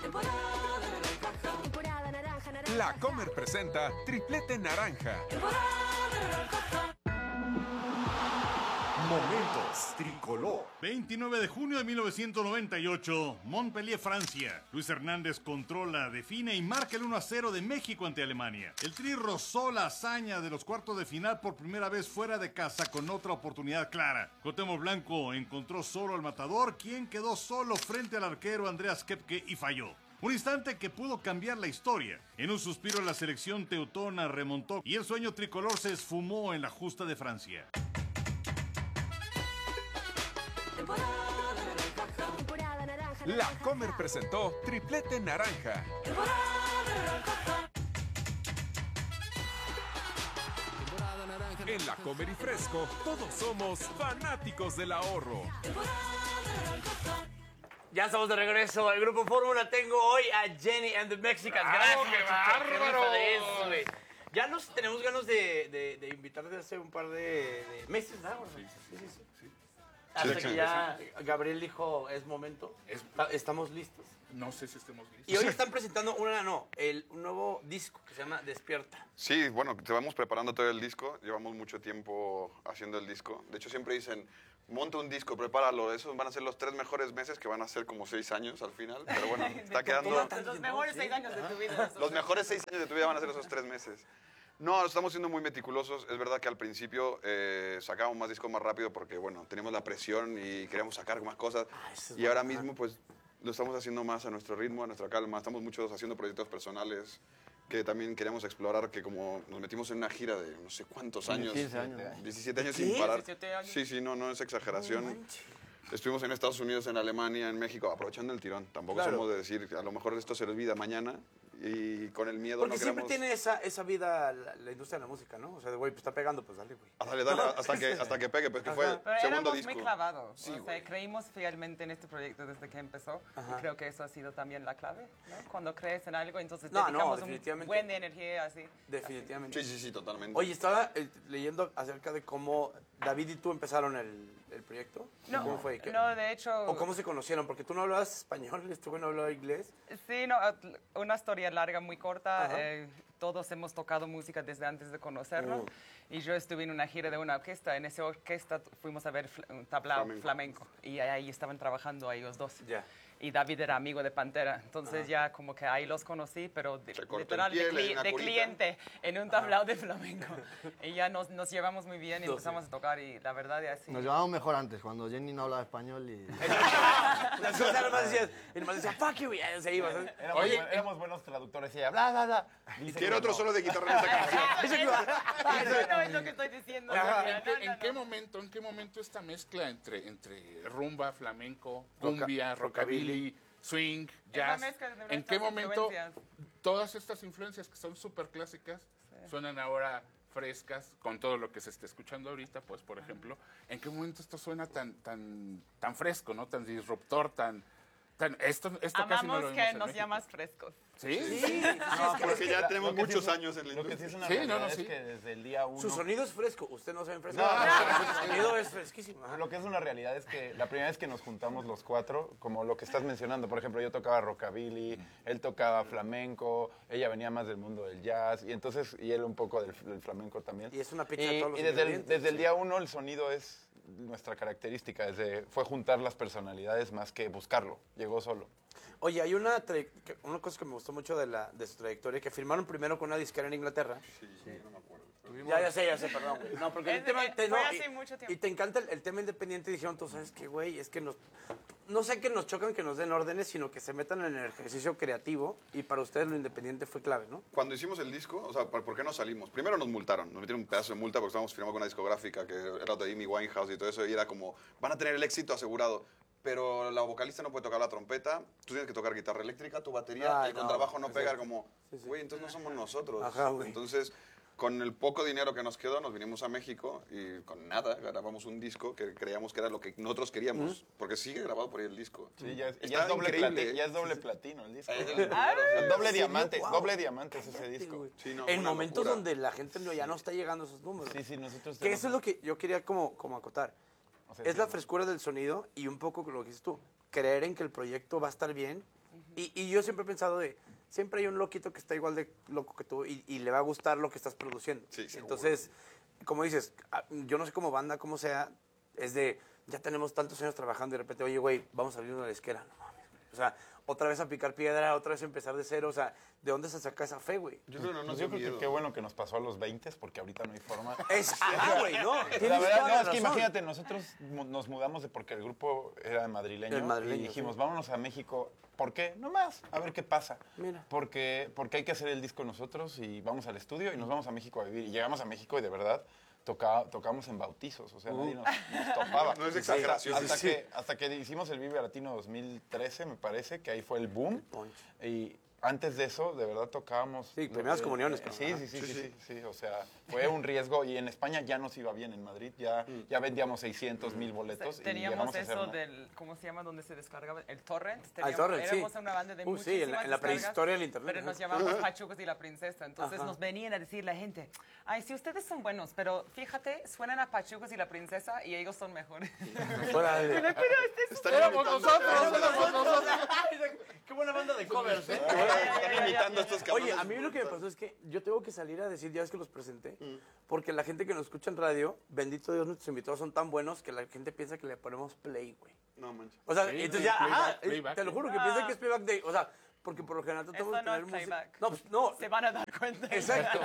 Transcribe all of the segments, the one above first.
La Comer presenta Triplete Naranja. Momentos Tricolor. 29 de junio de 1998, Montpellier, Francia. Luis Hernández controla, define y marca el 1-0 de México ante Alemania. El Tri rozó la hazaña de los cuartos de final por primera vez fuera de casa con otra oportunidad clara. Cuauhtémoc Blanco encontró solo al matador, quien quedó solo frente al arquero Andreas Kepke y falló. Un instante que pudo cambiar la historia. En un suspiro la selección teutona remontó y el sueño tricolor se esfumó en la justa de Francia. La Comer presentó Triplete Naranja. En La Comer y Fresco, todos somos fanáticos del ahorro. Ya estamos de regreso. El Grupo Fórmula. Tengo hoy a Jenny and the Mexicans. ¡Bravo, Gracias, qué Chicha, qué bárbaro! rifa de eso, güey. Ya nos tenemos ganas de invitarte hace un par de meses, ¿no? Sí. Hasta que ya Gabriel dijo, es momento. Estamos listos. No sé si estemos listos. Y hoy están presentando un nuevo disco que se llama Despierta. Sí, bueno, te vamos preparando todo el disco. Llevamos mucho tiempo haciendo el disco. De hecho, siempre dicen, monta un disco, prepáralo. Esos van a ser los 3 mejores meses, que van a ser como 6 años al final. Pero bueno, está quedando... Los mejores 6 años de tu vida. Los mejores 6 años de tu vida van a ser esos 3 meses. No, estamos siendo muy meticulosos. Es verdad que al principio sacábamos más discos más rápido porque, bueno, teníamos la presión y queríamos sacar más cosas. Y ahora mismo, pues, lo estamos haciendo más a nuestro ritmo, a nuestra calma. Estamos muchos haciendo proyectos personales que también queremos explorar, que como nos metimos en una gira de no sé cuántos años. 17 años sin parar. 17 años. Sí, no es exageración. Estuvimos en Estados Unidos, en Alemania, en México, aprovechando el tirón. Tampoco somos de decir, a lo mejor esto se olvida mañana y con el miedo Porque no siempre queremos... tiene esa vida la industria de la música, ¿no? O sea, güey, pues está pegando, pues dale, güey. Dale, hasta que pegue, pues que fue Pero segundo éramos disco. muy clavados. Sí, o sea, creímos fielmente en este proyecto desde que empezó. Y creo que eso ha sido también la clave, ¿no? Cuando crees en algo, entonces dedicamos una buena energía así. Definitivamente. Sí, totalmente. Oye, estaba leyendo acerca de cómo David y tú empezaron el proyecto. No, ¿Cómo fue? no, de hecho... ¿O cómo se conocieron? Porque tú no hablabas español, este güey no hablaba inglés. Sí, no, una historia larga, muy corta. Todos hemos tocado música desde antes de conocernos. Y yo estuve en una gira de una orquesta. En esa orquesta fuimos a ver un tablao flamenco. Y ahí estaban trabajando ellos dos. Ya. Y David era amigo de Pantera. Entonces ya como que ahí los conocí, pero literal de cliente en un tablao de flamenco. Y ya nos llevamos muy bien y empezamos a tocar. Y la verdad es así. Nos llevábamos mejor antes, cuando Jenny no hablaba español y... El man decía, fuck you, y ya se iba. ¿sabes? Éramos buenos traductores y ella, bla, bla, bla. Quiero otro solo de guitarra en esta canción. Eso no es lo que estoy diciendo. ¿En qué momento esta mezcla entre rumba, flamenco, cumbia, rockabilly, swing, jazz? ¿En qué momento todas estas influencias que son súper clásicas suenan ahora frescas con todo lo que se está escuchando ahorita, pues, por ejemplo? ¿En qué momento esto suena tan fresco, ¿no? Tan disruptor, esto casi no Amamos lo vemos que en nos México. llamas frescos. ¿Sí? Porque ya tenemos muchos años en la Lo que sí industria. es una Sí, realidad no, es sí. que desde el día uno... Su sonido es fresco, usted no se ve fresco. No. Su sonido es fresquísimo. Lo que es una realidad es que la primera vez que nos juntamos los 4, como lo que estás mencionando, por ejemplo, yo tocaba rockabilly, él tocaba flamenco, ella venía más del mundo del jazz, y él un poco del flamenco también. Y es una pizza de todos los Y desde ingredientes, el día 1 el sonido es nuestra característica, fue juntar las personalidades más que buscarlo, llegó solo. Oye, hay una cosa que me gustó mucho de su trayectoria, que firmaron primero con una disquera en Inglaterra. Sí, no me acuerdo. Ya sé, perdón, güey. No, porque el tema... fue hace mucho tiempo. Y te encanta el tema independiente y dijeron, tú sabes qué, güey, es que no sé que nos chocan que nos den órdenes, sino que se metan en el ejercicio creativo, y para ustedes lo independiente fue clave, ¿no? Cuando hicimos el disco, o sea, ¿por qué no salimos? Primero nos multaron, nos metieron un pedazo de multa porque estábamos firmando con una discográfica que era de Amy Winehouse y todo eso, y era como, van a tener el éxito asegurado. Pero la vocalista no puede tocar la trompeta, tú tienes que tocar guitarra eléctrica, tu batería, el contrabajo no pega, como, güey, entonces no somos nosotros. Ajá, güey. Entonces, con el poco dinero que nos quedó, nos vinimos a México y con nada grabamos un disco que creíamos que era lo que nosotros queríamos, porque sigue grabado por ahí el disco. Sí, ya es Está doble increíble. ya es doble platino el disco. Claro, Doble diamante, wow. doble diamante es ese disco. Sí, no, En una momentos locura. donde la gente ya no está llegando a esos números. Sí, nosotros... Que eso es lo que yo quería como acotar. O sea, Es la frescura del sonido y un poco lo que dices tú. Creer en que el proyecto va a estar bien Y yo siempre he pensado siempre hay un loquito que está igual de loco que tú y le va a gustar lo que estás produciendo. Sí, seguro. Entonces, como dices, yo no sé cómo banda, cómo sea, es ya tenemos tantos años trabajando y de repente, oye, güey, vamos a abrir una disquera. No mames, güey. O sea, otra vez a picar piedra, otra vez a empezar de cero. O sea, ¿de dónde se saca esa fe, güey? Yo creo, Yo creo que qué bueno que nos pasó a los 20, porque ahorita no hay forma. Güey, no. La verdad, no, es que imagínate, nosotros nos mudamos porque el grupo era madrileño, y dijimos, vámonos a México. ¿Por qué? Nomás, a ver qué pasa. Mira. Porque hay que hacer el disco nosotros y vamos al estudio y nos vamos a México a vivir. Y llegamos a México y de verdad tocamos en bautizos, o sea, nadie nos topaba. No es exageración. Hasta que hicimos el Vive Latino 2013, me parece, que ahí fue el boom. Y antes de eso, de verdad tocábamos... Sí, primeras comuniones. Sí, o sea, fue un riesgo. Y en España ya nos iba bien, en Madrid ya vendíamos 600,000 boletos. Teníamos eso del, ¿cómo se llama? Donde se descargaba el torrent. El torrent, sí. Éramos una banda de muchísimas sí, en la prehistoria del internet. Pero nos llamamos Pachucos y la Princesa. Entonces nos venían a decir la gente, ay, sí, ustedes son buenos, pero fíjate, suenan a Pachucos y la Princesa y ellos son mejores. Éramos nosotros. Qué buena banda de covers, ¿eh? Están imitando a estos cabrones. Oye, a mí lo que me pasó es que yo tengo que salir a decir, ya ves que los presenté, porque la gente que nos escucha en radio, bendito Dios, nuestros invitados son tan buenos que la gente piensa que le ponemos play, güey. No manches. O sea, Sí, entonces sí, ya, playback. te lo juro, que piensan que es playback de, o sea, porque por lo general tratamos de Eso no tener es música. playback. No, pues no. Se van a dar cuenta. Exacto.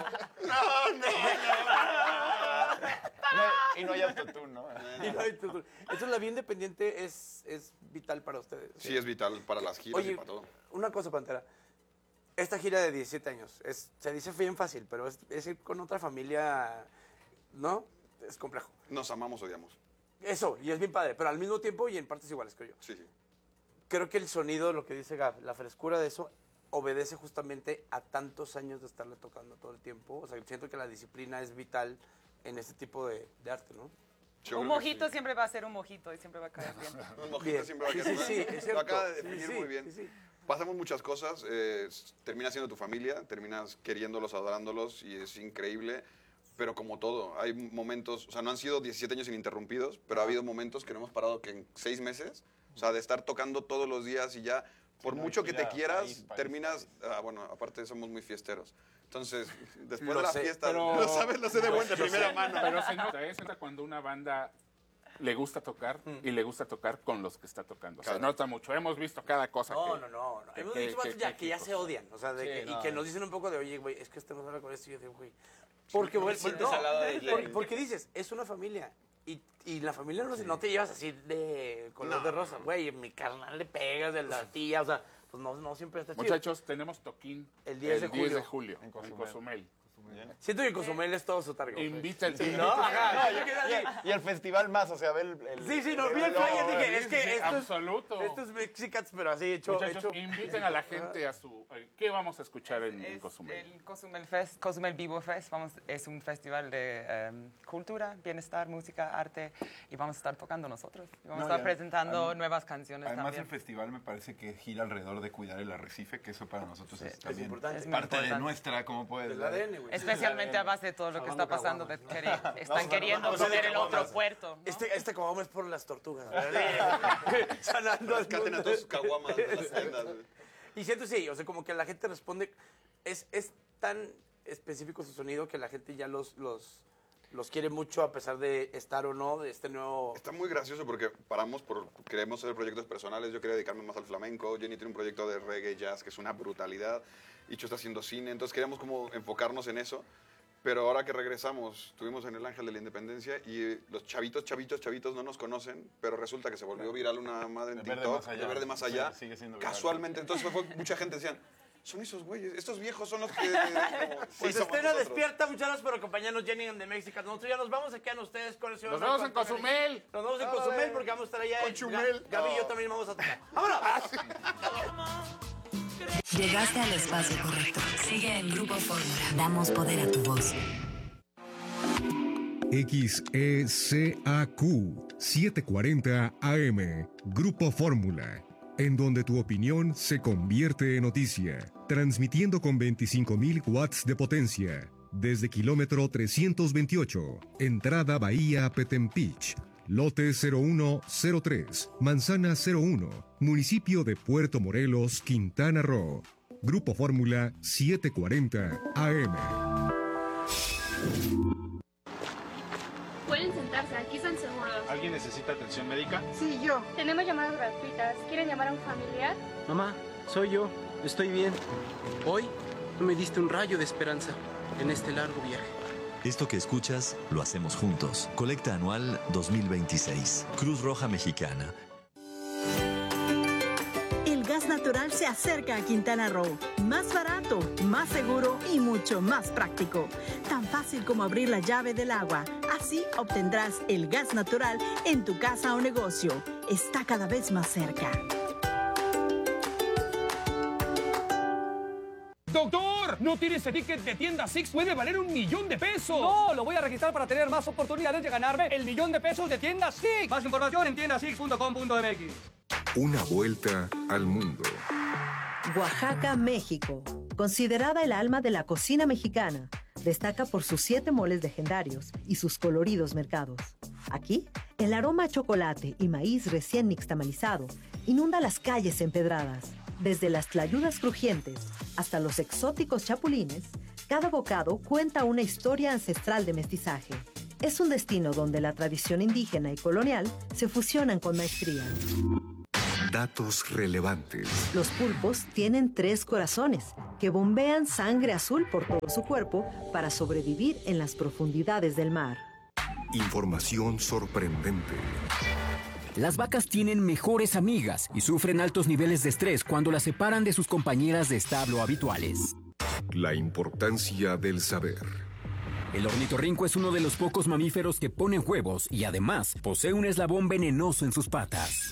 Y no hay autotune, ¿no? Entonces la vida independiente es vital para ustedes. Sí, es vital para las giras y Oye, para todo. una cosa, Pantera. Esta gira de 17 años, se dice bien fácil, pero es ir con otra familia, ¿no? Es complejo. Nos amamos, odiamos. Eso, y es bien padre, pero al mismo tiempo y en partes iguales, creo yo. Sí. Creo que el sonido, lo que dice Gab, la frescura de eso, obedece justamente a tantos años de estarle tocando todo el tiempo. O sea, siento que la disciplina es vital en este tipo de arte, ¿no? Un mojito siempre va a ser un mojito y siempre va a caer bien. Un mojito siempre va a quedar Sí, es cierto. Lo acaba de definir muy bien. Sí. Pasamos muchas cosas, terminas siendo tu familia, terminas queriéndolos, adorándolos y es increíble, pero como todo, hay momentos, o sea, no han sido 17 años ininterrumpidos, pero ha habido momentos que no hemos parado que en 6 meses, o sea, de estar tocando todos los días y ya, por mucho que te quieras, terminas, bueno, aparte somos muy fiesteros. Entonces, después de la fiesta, lo sabes, lo sé de primera mano. Pero se nota cuando una banda le gusta tocar y le gusta tocar con los que está tocando. Se nota mucho. Hemos visto cada cosa. No. Hemos visto vatos que ya se odian. O sea, y que nos dicen un poco de, oye, güey, es que este no habla con esto. Y yo digo, güey, porque, güey, porque dices, es una familia. Y la familia no te llevas así de color de rosa. Güey, mi carnal le pegas de la tía. O sea, pues no siempre está chido. Muchachos, tenemos toquín el 10 de julio en Cozumel. Siento que Cozumel es todo su target. Invita el y el festival más, o sea, ve el Sí, no, vi el flyer, dije, es que absoluto. Esto es Mexicats, pero así hecho. Muchachos, inviten a la gente a su... ¿Qué vamos a escuchar en Cozumel? El Cozumel Fest, Cozumel Vivo Fest, es un festival de cultura, bienestar, música, arte, y vamos a estar tocando nosotros. Y vamos a estar presentando nuevas canciones además también. el festival me parece que gira alrededor de cuidar el arrecife, que eso para nosotros es también importante. Es muy parte de importante. nuestra, ¿cómo puedes Del ADN, güey. Especialmente a base de todo lo que está pasando, están queriendo poner el otro puerto, ¿no? Este caguama es por las tortugas. Sanando al Rescaten a todos sus caguamas de las tiendas. Y siento, sí, o sea, como que la gente responde, es tan específico su sonido que la gente ya los quiere mucho a pesar de estar o no de este nuevo... Está muy gracioso porque queremos hacer proyectos personales. Yo quería dedicarme más al flamenco. Jenny tiene un proyecto de reggae jazz que es una brutalidad. Icho está haciendo cine. Entonces queríamos como enfocarnos en eso. Pero ahora que regresamos, estuvimos en el Ángel de la Independencia y los chavitos no nos conocen, pero resulta que se volvió viral una madre en TikTok, de Verde Más Allá, sí, sigue siendo viral. Casualmente. Entonces mucha gente decían, son esos güeyes, estos viejos son los que... Pues Estela despierta, muchas gracias por acompañarnos, Jenny and the Mexicans. Nosotros ya nos vamos, se quedan ustedes con el señor... Nos vemos en Cozumel. Nos vemos en Cozumel porque vamos a estar allá. Con Chumel. Gaby y yo también vamos a tocar. ¡Vámonos! Llegaste al espacio correcto. Sigue en Grupo Fórmula. Damos poder a tu voz. XECAQ 740 AM, Grupo Fórmula, en donde tu opinión se convierte en noticia, transmitiendo con 25.000 watts de potencia, desde kilómetro 328, entrada Bahía Petempich, Lote 0103, Manzana 01, Municipio de Puerto Morelos, Quintana Roo. Grupo Fórmula 740 AM. Pueden sentarse, aquí están seguros. ¿Alguien necesita atención médica? Sí, yo. Tenemos llamadas gratuitas. ¿Quieren llamar a un familiar? Mamá, soy yo. Estoy bien. Hoy me diste un rayo de esperanza en este largo viaje. Esto que escuchas lo hacemos juntos. Colecta anual 2026. Cruz Roja Mexicana. El gas natural se acerca a Quintana Roo. Más barato, más seguro y mucho más práctico. Tan fácil como abrir la llave del agua. Así obtendrás el gas natural en tu casa o negocio. Está cada vez más cerca. ¡Doctor! ¿No tiene ese ticket de tienda Six? ¡Puede valer $1,000,000! No, lo voy a registrar para tener más oportunidades de ganarme el $1,000,000 de tienda Six. Más información en tiendasix.com.mx. Una vuelta al mundo. Oaxaca, México. Considerada el alma de la cocina mexicana, destaca por sus 7 moles legendarios y sus coloridos mercados. Aquí, el aroma a chocolate y maíz recién nixtamalizado inunda las calles empedradas. Desde las tlayudas crujientes hasta los exóticos chapulines, cada bocado cuenta una historia ancestral de mestizaje. Es un destino donde la tradición indígena y colonial se fusionan con maestría. Datos relevantes. Los pulpos tienen 3 corazones que bombean sangre azul por todo su cuerpo para sobrevivir en las profundidades del mar. Información sorprendente. Las vacas tienen mejores amigas y sufren altos niveles de estrés cuando las separan de sus compañeras de establo habituales. La importancia del saber. El ornitorrinco es uno de los pocos mamíferos que ponen huevos y además posee un eslabón venenoso en sus patas.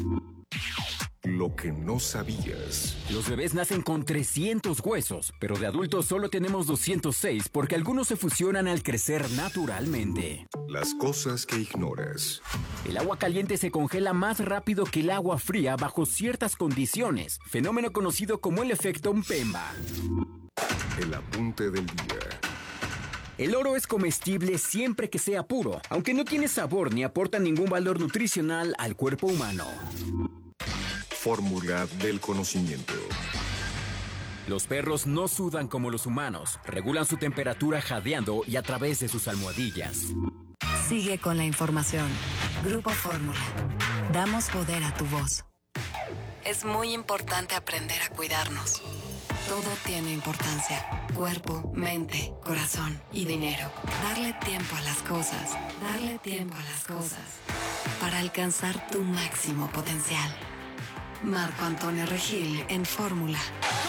Lo que no sabías. Los bebés nacen con 300 huesos, pero de adultos solo tenemos 206 porque algunos se fusionan al crecer naturalmente. Las cosas que ignoras. El agua caliente se congela más rápido que el agua fría bajo ciertas condiciones, fenómeno conocido como el efecto Mpemba. El apunte del día. El oro es comestible siempre que sea puro, aunque no tiene sabor ni aporta ningún valor nutricional al cuerpo humano. Fórmula del conocimiento. Los perros no sudan como los humanos, regulan su temperatura jadeando y a través de sus almohadillas. Sigue con la información. Grupo Fórmula. Damos poder a tu voz. Es muy importante aprender a cuidarnos. Todo tiene importancia. Cuerpo, mente, corazón y dinero. Darle tiempo a las cosas. Darle tiempo a las cosas. Para alcanzar tu máximo potencial. Marco Antonio Regil en Fórmula.